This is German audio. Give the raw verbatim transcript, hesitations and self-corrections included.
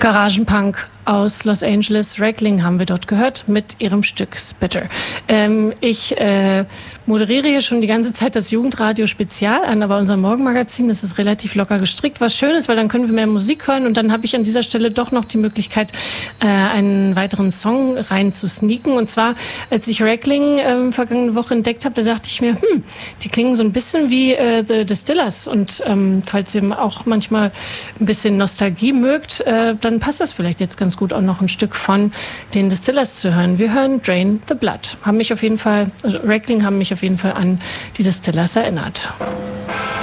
Garagenpunk aus Los Angeles. Reckling haben wir dort gehört mit ihrem Stück Spitter. Ähm, ich äh, moderiere hier schon die ganze Zeit das Jugendradio Spezial an, aber unser Morgenmagazin, das ist relativ locker gestrickt, was schön ist, weil dann können wir mehr Musik hören und dann habe ich an dieser Stelle doch noch die Möglichkeit, äh, einen weiteren Song reinzusneaken. Und zwar, als ich Reckling äh, vergangene Woche entdeckt habe, da dachte ich mir, hm, die klingen so ein bisschen wie äh, The Distillers und ähm, falls ihr auch manchmal ein bisschen Nostalgie mögt, äh, dann passt das vielleicht jetzt ganz gut, auch noch ein Stück von den Distillers zu hören. Wir hören Drain the Blood. Haben mich auf jeden Fall, also Reckling haben mich auf jeden Fall an die Distillers erinnert.